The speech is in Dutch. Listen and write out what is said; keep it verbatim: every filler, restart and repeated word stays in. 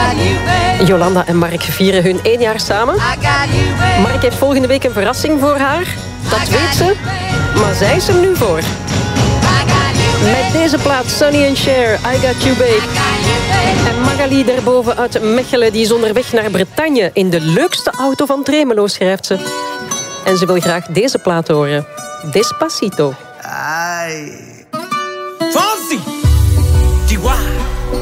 Jolanda en Mark vieren hun één jaar samen. Mark heeft volgende week een verrassing voor haar. Dat weet ze, maar zij is er nu voor. Met deze plaat Sonny and Cher, I Got You Babe. En Magali daarboven uit Mechelen, die is onderweg naar Bretagne. In de leukste auto van Tremelo, schrijft ze. En ze wil graag deze plaat horen. Despacito. Ay. Fonsi! Chihuahua.